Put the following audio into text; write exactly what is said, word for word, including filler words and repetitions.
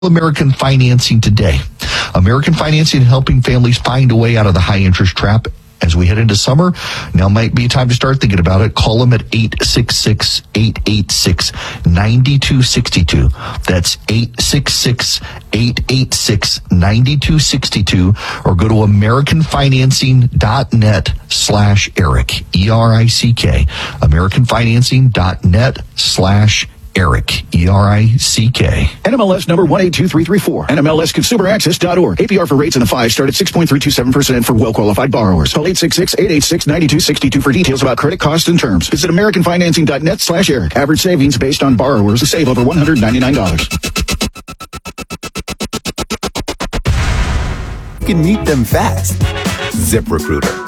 American Financing today. American Financing helping families find a way out of the high interest trap as we head into summer. Now might be time to start thinking about it. Call them at eight six six, eight eight six, nine two six two. That's eight six six, eight eight six, nine two six two, or go to americanfinancing.net slash Eric, E R I C K, americanfinancing.net slash Eric, E R I C K. N M L S number one eight two three three four. N M L S consumer access dot org. A P R for rates in the five start at six point three two seven percent for well-qualified borrowers. Call eight six six, eight eight six, nine two six two for details about credit costs and terms. Visit americanfinancing.net slash Eric. Average savings based on borrowers to save over one hundred ninety-nine dollars. You can meet them fast. ZipRecruiter,